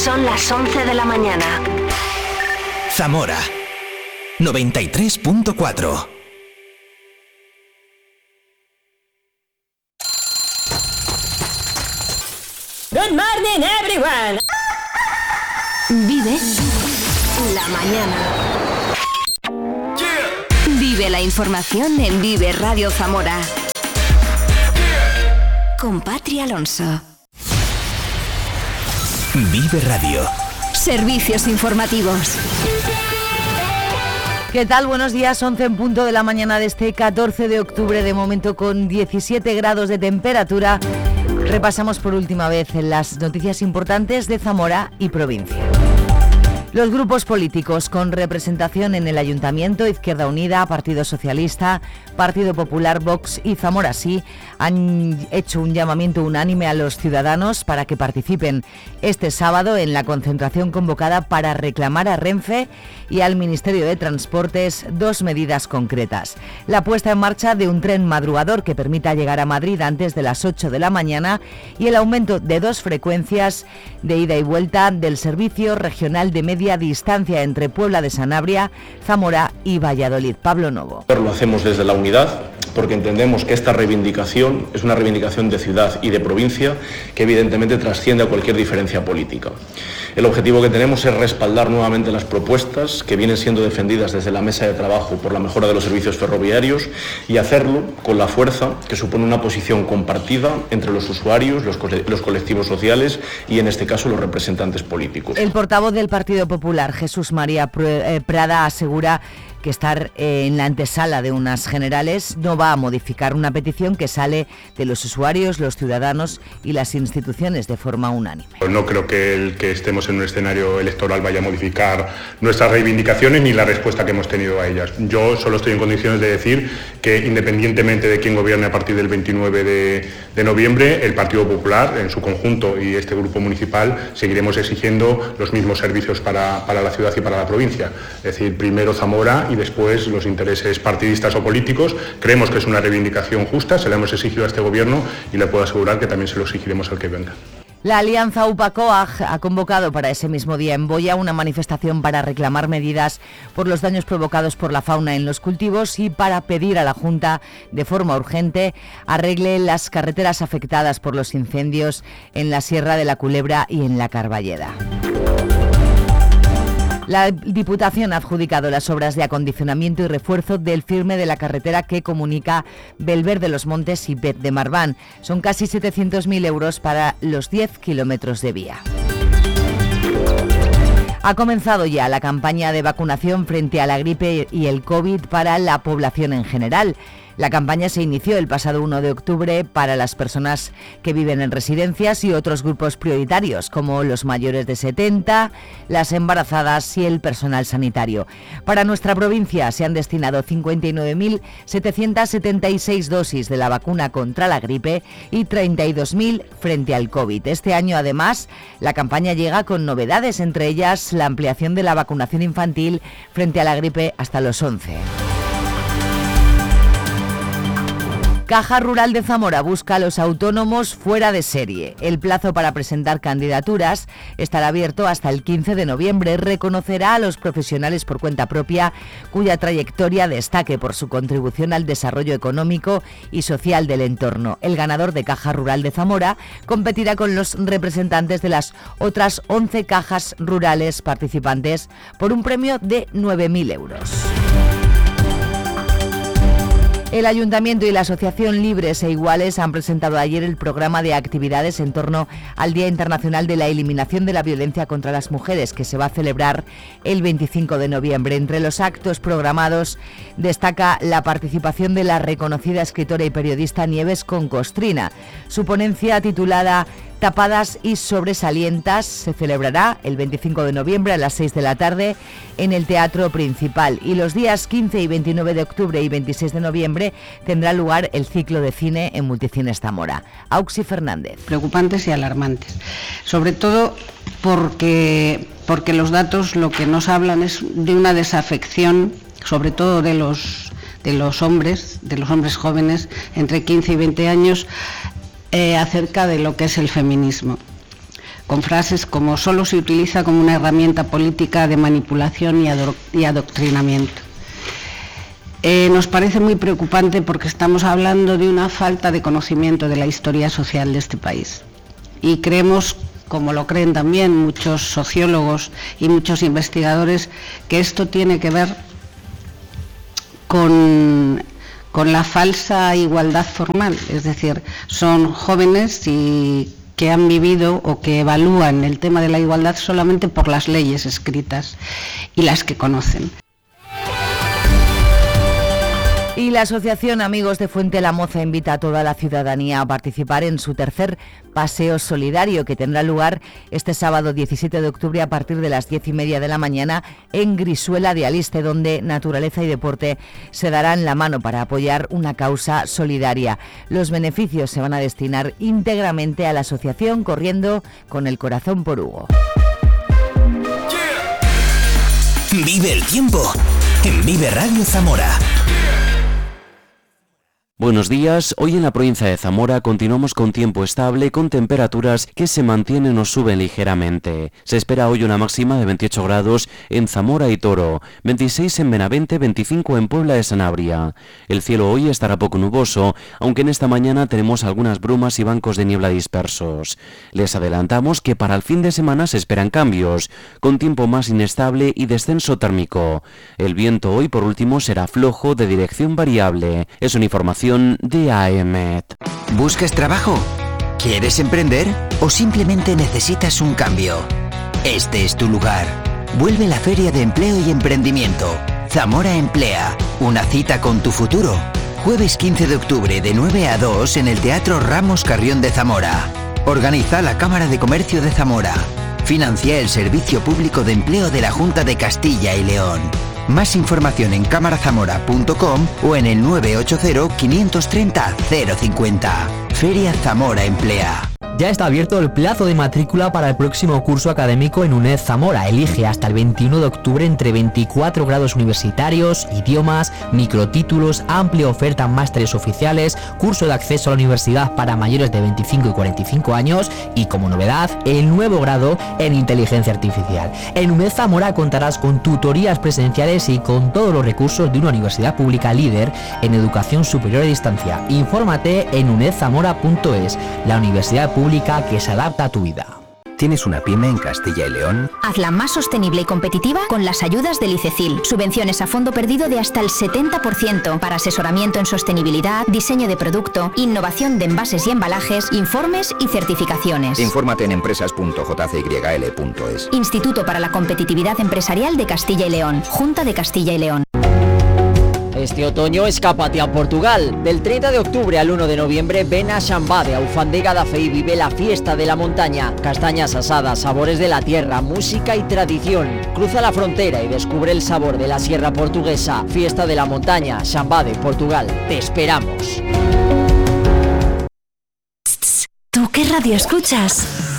Son las 11 de la mañana. Zamora 93.4. Good morning, everyone. Vive la mañana. Vive la información en Vive Radio Zamora. Con Patri Alonso. Vive Radio. Servicios informativos. ¿Qué tal? Buenos días, 11 en punto de la mañana de este 14 de octubre, de momento con 17 grados de temperatura. Repasamos por última vez las noticias importantes de Zamora y provincia. Los grupos políticos con representación en el Ayuntamiento, Izquierda Unida, Partido Socialista, Partido Popular, Vox y Zamora Sí, han hecho un llamamiento unánime a los ciudadanos para que participen este sábado en la concentración convocada para reclamar a Renfe y al Ministerio de Transportes dos medidas concretas: la puesta en marcha de un tren madrugador que permita llegar a Madrid antes de las 8 de la mañana y el aumento de 2 frecuencias de ida y vuelta del servicio regional de media distancia entre Puebla de Sanabria, Zamora y Valladolid. Pablo Novo. Lo hacemos desde la unidad porque entendemos que esta reivindicación es una reivindicación de ciudad y de provincia que evidentemente trasciende a cualquier diferencia política. El objetivo que tenemos es respaldar nuevamente las propuestas que vienen siendo defendidas desde la mesa de trabajo por la mejora de los servicios ferroviarios y hacerlo con la fuerza que supone una posición compartida entre los usuarios, los colectivos sociales y en este caso los representantes políticos. El portavoz del Partido Popular, Jesús María Prada, asegura que estar en la antesala de unas generales no va a modificar una petición que sale de los usuarios, los ciudadanos y las instituciones de forma unánime. No creo que el que estemos en un escenario electoral vaya a modificar nuestras reivindicaciones ni la respuesta que hemos tenido a ellas. Yo solo estoy en condiciones de decir que independientemente de quién gobierne a partir del 29 de noviembre, el Partido Popular en su conjunto y este grupo municipal seguiremos exigiendo los mismos servicios para la ciudad y para la provincia. Es decir, primero Zamora y después los intereses partidistas o políticos. Creemos que es una reivindicación justa, se la hemos exigido a este gobierno y le puedo asegurar que también se lo exigiremos al que venga. La Alianza UPA-COAG ha convocado para ese mismo día en Boya una manifestación para reclamar medidas por los daños provocados por la fauna en los cultivos y para pedir a la Junta de forma urgente arregle las carreteras afectadas por los incendios en la Sierra de la Culebra y en la Carballeda. La Diputación ha adjudicado las obras de acondicionamiento y refuerzo del firme de la carretera que comunica Belver de los Montes y Bet de Marván. Son casi 700.000 euros para los 10 kilómetros de vía. Ha comenzado ya la campaña de vacunación frente a la gripe y el COVID para la población en general. La campaña se inició el pasado 1 de octubre para las personas que viven en residencias y otros grupos prioritarios, como los mayores de 70, las embarazadas y el personal sanitario. Para nuestra provincia se han destinado 59.776 dosis de la vacuna contra la gripe y 32.000 frente al COVID. Este año, además, la campaña llega con novedades, entre ellas la ampliación de la vacunación infantil frente a la gripe hasta los 11. Caja Rural de Zamora busca a los autónomos fuera de serie. El plazo para presentar candidaturas estará abierto hasta el 15 de noviembre. Reconocerá a los profesionales por cuenta propia cuya trayectoria destaque por su contribución al desarrollo económico y social del entorno. El ganador de Caja Rural de Zamora competirá con los representantes de las otras 11 cajas rurales participantes por un premio de 9.000 euros. El Ayuntamiento y la Asociación Libres e Iguales han presentado ayer el programa de actividades en torno al Día Internacional de la Eliminación de la Violencia contra las Mujeres, que se va a celebrar el 25 de noviembre. Entre los actos programados destaca la participación de la reconocida escritora y periodista Nieves Concostrina. Su ponencia, titulada Tapadas y sobresalientas, se celebrará el 25 de noviembre a las 6 de la tarde en el Teatro Principal, y los días 15 y 29 de octubre y 26 de noviembre tendrá lugar el ciclo de cine en Multicines Zamora. Auxi Fernández. Preocupantes y alarmantes, sobre todo porque los datos lo que nos hablan es de una desafección, sobre todo de los hombres jóvenes entre 15 y 20 años, acerca de lo que es el feminismo. con frases como solo se utiliza como una herramienta política de manipulación y adoctrinamiento. Nos parece muy preocupante porque estamos hablando de una falta de conocimiento de la historia social de este país. Y creemos, como lo creen también muchos sociólogos y muchos investigadores, que esto tiene que ver con la falsa igualdad formal. Es decir, son jóvenes que han vivido o que evalúan el tema de la igualdad solamente por las leyes escritas y las que conocen. Y la Asociación Amigos de Fuente La Moza invita a toda la ciudadanía a participar en su tercer paseo solidario, que tendrá lugar este sábado 17 de octubre a partir de las 10:30 de la mañana en Grisuela de Aliste, donde naturaleza y deporte se darán la mano para apoyar una causa solidaria. Los beneficios se van a destinar íntegramente a la asociación Corriendo con el Corazón por Hugo. Vive el tiempo en Vive Radio Zamora. Buenos días, hoy en la provincia de Zamora continuamos con tiempo estable, con temperaturas que se mantienen o suben ligeramente. Se espera hoy una máxima de 28 grados en Zamora y Toro, 26 en Benavente, 25 en Puebla de Sanabria. El cielo hoy estará poco nuboso, aunque en esta mañana tenemos algunas brumas y bancos de niebla dispersos. Les adelantamos que para el fin de semana se esperan cambios, con tiempo más inestable y descenso térmico. El viento hoy, por último, será flojo de dirección variable. Es una información de AEMET. ¿Buscas trabajo? ¿Quieres emprender? ¿O simplemente necesitas un cambio? Este es tu lugar. Vuelve la Feria de Empleo y Emprendimiento. Zamora Emplea. Una cita con tu futuro. Jueves 15 de octubre de 9 a 2 en el Teatro Ramos Carrión de Zamora. Organiza la Cámara de Comercio de Zamora. Financia el Servicio Público de Empleo de la Junta de Castilla y León. Más información en cámarazamora.com o en el 980-530-050. Feria Zamora Emplea. Ya está abierto el plazo de matrícula para el próximo curso académico en UNED Zamora. Elige hasta el 21 de octubre entre 24 grados universitarios, idiomas, microtítulos, amplia oferta en másteres oficiales, curso de acceso a la universidad para mayores de 25 y 45 años y, como novedad, el nuevo grado en inteligencia artificial. En UNED Zamora contarás con tutorías presenciales y con todos los recursos de una universidad pública líder en educación superior a distancia. Infórmate en unedzamora.es, la universidad pública que se adapta a tu vida. ¿Tienes una pyme en Castilla y León? Hazla más sostenible y competitiva con las ayudas del ICECIL. Subvenciones a fondo perdido de hasta el 70% para asesoramiento en sostenibilidad, diseño de producto, innovación de envases y embalajes, informes y certificaciones. Infórmate en empresas.jcyl.es. Instituto para la Competitividad Empresarial de Castilla y León. Junta de Castilla y León. Este otoño escápate a Portugal. Del 30 de octubre al 1 de noviembre ven a Xambade, a Ufandega da Fe, y vive la fiesta de la montaña. Castañas asadas, sabores de la tierra, música y tradición. Cruza la frontera y descubre el sabor de la sierra portuguesa. Fiesta de la montaña, Xambade, Portugal. Te esperamos. ¿Tú qué radio escuchas?